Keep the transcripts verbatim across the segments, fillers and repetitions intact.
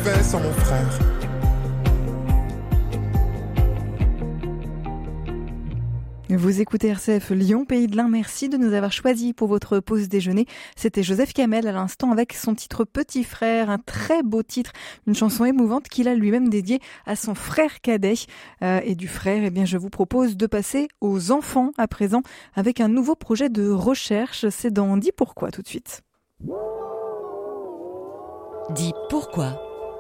vivais sans mon frère. Vous écoutez R C F Lyon, Pays de l'Ain. Merci de nous avoir choisis pour votre pause déjeuner. C'était Joseph Kamel à l'instant avec son titre Petit Frère, un très beau titre, une chanson émouvante qu'il a lui-même dédiée à son frère cadet. Euh, et du frère, eh bien, je vous propose de passer aux enfants à présent avec un nouveau projet de recherche. C'est dans Dis pourquoi tout de suite. Dis pourquoi.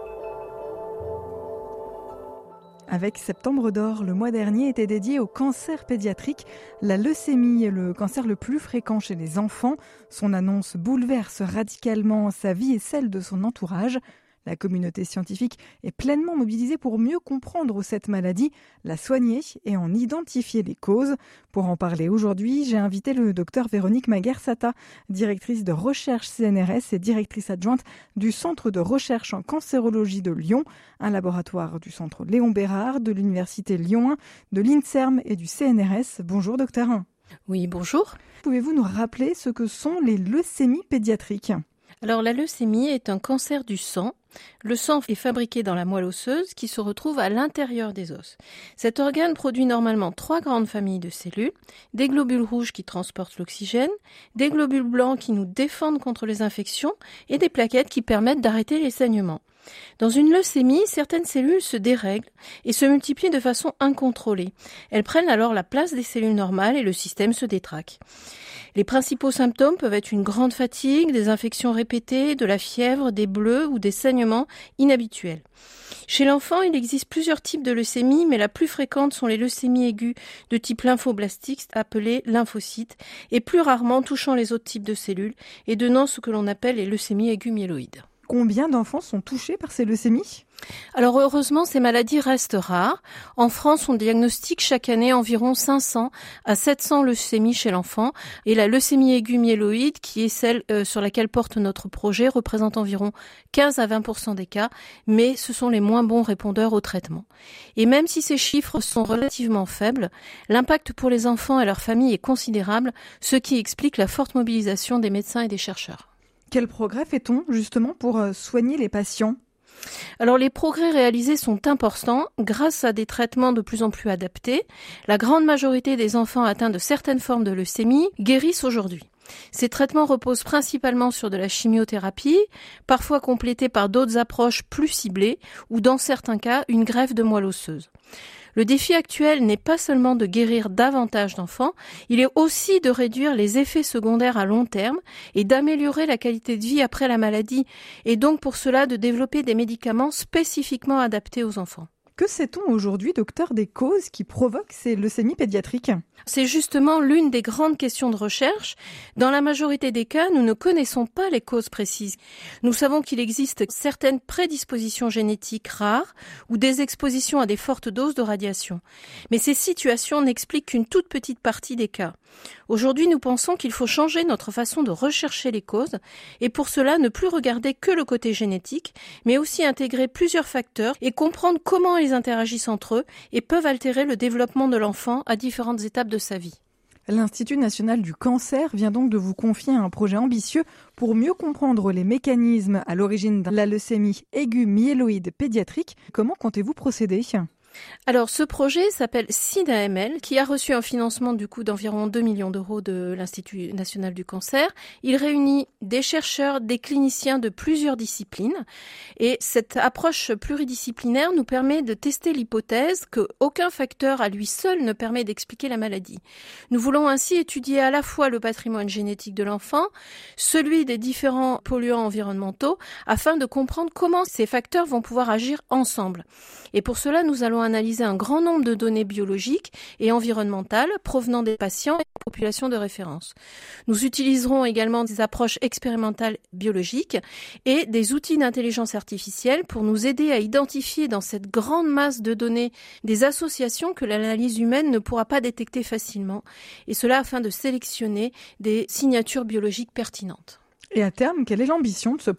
Avec Septembre d'or, le mois dernier était dédié au cancer pédiatrique. La leucémie est le cancer le plus fréquent chez les enfants. Son annonce bouleverse radicalement sa vie et celle de son entourage. La communauté scientifique est pleinement mobilisée pour mieux comprendre cette maladie, la soigner et en identifier les causes. Pour en parler aujourd'hui, j'ai invité le docteur Véronique Maguer-Sata, directrice de recherche C N R S et directrice adjointe du Centre de recherche en cancérologie de Lyon, un laboratoire du Centre Léon Bérard, de l'Université Lyon un, de l'INSERM et du C N R S. Bonjour docteur. Oui, bonjour. Pouvez-vous nous rappeler ce que sont les leucémies pédiatriques ? Alors la leucémie est un cancer du sang. Le sang est fabriqué dans la moelle osseuse qui se retrouve à l'intérieur des os. Cet organe produit normalement trois grandes familles de cellules, des globules rouges qui transportent l'oxygène, des globules blancs qui nous défendent contre les infections et des plaquettes qui permettent d'arrêter les saignements. Dans une leucémie, certaines cellules se dérèglent et se multiplient de façon incontrôlée. Elles prennent alors la place des cellules normales et le système se détraque. Les principaux symptômes peuvent être une grande fatigue, des infections répétées, de la fièvre, des bleus ou des saignements inhabituels. Chez l'enfant, il existe plusieurs types de leucémie, mais la plus fréquente sont les leucémies aiguës de type lymphoblastique, appelées lymphocytes, et plus rarement touchant les autres types de cellules et donnant ce que l'on appelle les leucémies aiguës myéloïdes. Combien d'enfants sont touchés par ces leucémies ? Alors heureusement, ces maladies restent rares. En France, on diagnostique chaque année environ cinq cents à sept cents leucémies chez l'enfant. Et la leucémie aiguë myéloïde, qui est celle euh, sur laquelle porte notre projet, représente environ quinze à vingt pour cent des cas, mais ce sont les moins bons répondeurs au traitement. Et même si ces chiffres sont relativement faibles, l'impact pour les enfants et leurs familles est considérable, ce qui explique la forte mobilisation des médecins et des chercheurs. Quel progrès fait-on justement pour soigner les patients ? Alors les progrès réalisés sont importants grâce à des traitements de plus en plus adaptés. La grande majorité des enfants atteints de certaines formes de leucémie guérissent aujourd'hui. Ces traitements reposent principalement sur de la chimiothérapie, parfois complétés par d'autres approches plus ciblées ou dans certains cas une greffe de moelle osseuse. Le défi actuel n'est pas seulement de guérir davantage d'enfants, il est aussi de réduire les effets secondaires à long terme et d'améliorer la qualité de vie après la maladie, et donc pour cela de développer des médicaments spécifiquement adaptés aux enfants. Que sait-on aujourd'hui, docteur, des causes qui provoquent ces leucémies pédiatriques ? C'est justement l'une des grandes questions de recherche. Dans la majorité des cas, nous ne connaissons pas les causes précises. Nous savons qu'il existe certaines prédispositions génétiques rares ou des expositions à des fortes doses de radiation. Mais ces situations n'expliquent qu'une toute petite partie des cas. Aujourd'hui, nous pensons qu'il faut changer notre façon de rechercher les causes et pour cela ne plus regarder que le côté génétique, mais aussi intégrer plusieurs facteurs et comprendre comment ils interagissent entre eux et peuvent altérer le développement de l'enfant à différentes étapes de sa vie. L'Institut national du cancer vient donc de vous confier un projet ambitieux pour mieux comprendre les mécanismes à l'origine de la leucémie aiguë myéloïde pédiatrique. Comment comptez-vous procéder ? Alors, ce projet s'appelle SIDA-M L, qui a reçu un financement du coût d'environ deux millions d'euros de l'Institut national du cancer. Il réunit des chercheurs, des cliniciens de plusieurs disciplines. Et cette approche pluridisciplinaire nous permet de tester l'hypothèse qu'aucun facteur à lui seul ne permet d'expliquer la maladie. Nous voulons ainsi étudier à la fois le patrimoine génétique de l'enfant, celui des différents polluants environnementaux, afin de comprendre comment ces facteurs vont pouvoir agir ensemble. Et pour cela, nous allons analyser un grand nombre de données biologiques et environnementales provenant des patients et des populations de référence. Nous utiliserons également des approches expérimentales biologiques et des outils d'intelligence artificielle pour nous aider à identifier dans cette grande masse de données des associations que l'analyse humaine ne pourra pas détecter facilement, et cela afin de sélectionner des signatures biologiques pertinentes. Et à terme, quelle est l'ambition de ce projet ?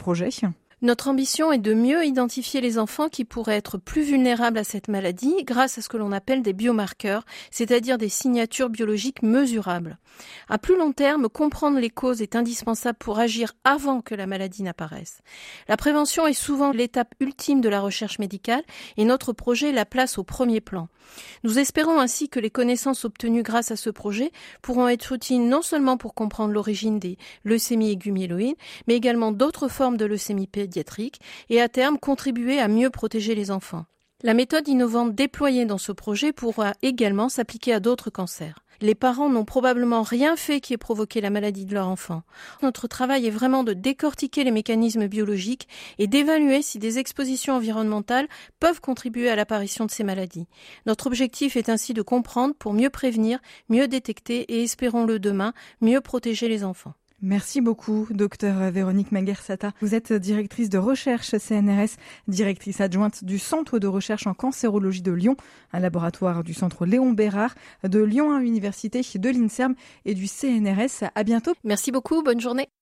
Notre ambition est de mieux identifier les enfants qui pourraient être plus vulnérables à cette maladie grâce à ce que l'on appelle des biomarqueurs, c'est-à-dire des signatures biologiques mesurables. À plus long terme, comprendre les causes est indispensable pour agir avant que la maladie n'apparaisse. La prévention est souvent l'étape ultime de la recherche médicale et notre projet la place au premier plan. Nous espérons ainsi que les connaissances obtenues grâce à ce projet pourront être utiles non seulement pour comprendre l'origine des leucémies aiguës myéloïdes, mais également d'autres formes de leucémie pédiatrique et à terme contribuer à mieux protéger les enfants. La méthode innovante déployée dans ce projet pourra également s'appliquer à d'autres cancers. Les parents n'ont probablement rien fait qui ait provoqué la maladie de leur enfant. Notre travail est vraiment de décortiquer les mécanismes biologiques et d'évaluer si des expositions environnementales peuvent contribuer à l'apparition de ces maladies. Notre objectif est ainsi de comprendre pour mieux prévenir, mieux détecter et, espérons-le demain, mieux protéger les enfants. Merci beaucoup, docteur Véronique Maguer-Sata. Vous êtes directrice de recherche C N R S, directrice adjointe du Centre de recherche en cancérologie de Lyon, un laboratoire du Centre Léon Bérard, de Lyon un Université, de l'INSERM et du C N R S. À bientôt. Merci beaucoup, bonne journée.